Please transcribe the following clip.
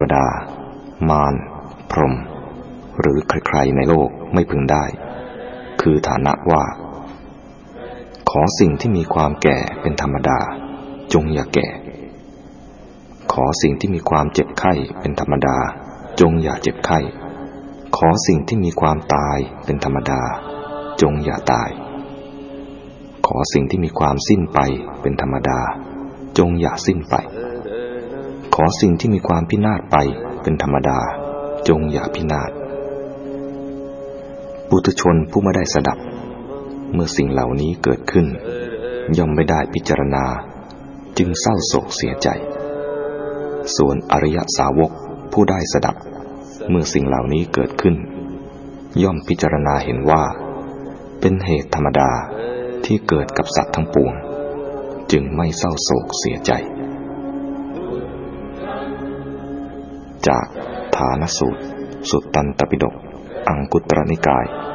ดามารพรหมหรือใครๆในโลกไม่พึงได้คือฐานะว่าขอสิ่งที่มีความแก่เป็นธรรมดาจงอย่าแก่ขอสิ่งที่มีความเจ็บไข้เป็นธรรมดาจงอย่าเจ็บไข้ขอสิ่งที่มีความตายเป็นธรรมดาจงอย่าตายขอสิ่งที่มีความสิ้นไปเป็นธรรมดาจงอย่าสิ้นไปขอสิ่งที่มีความพินาศไปเป็นธรรมดาจงอย่าพินาศปุถุชนผู้ไม่ได้สดับเมื่อสิ่งเหล่านี้เกิดขึ้นย่อมไม่ได้พิจารณาจึงเศร้าโศกเสียใจส่วนอริยสาวกผู้ได้สดับเมื่อสิ่งเหล่านี้เกิดขึ้นย่อมพิจารณาเห็นว่าเป็นเหตุธรรมดาที่เกิดกับสัตว์ทั้งปวงจึงไม่เศร้าโศกเสียใจจากฐานสูตรสุตตันตปิฎกอังคุตรนิกาย